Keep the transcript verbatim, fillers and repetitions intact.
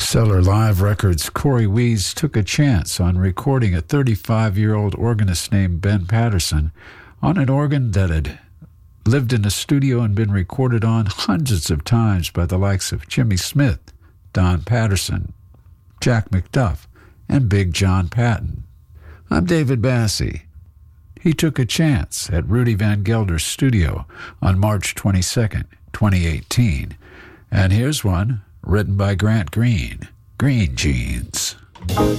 Cellar Live Records' Corey Wees took a chance on recording a thirty-five-year-old organist named Ben Patterson on an organ that had lived in a studio and been recorded on hundreds of times by the likes of Jimmy Smith, Don Patterson, Jack McDuff, and Big John Patton. I'm David Bassey. He took a chance at Rudy Van Gelder's studio on March twenty-second, twenty eighteen. And here's one written by Grant Green, Green Jeans.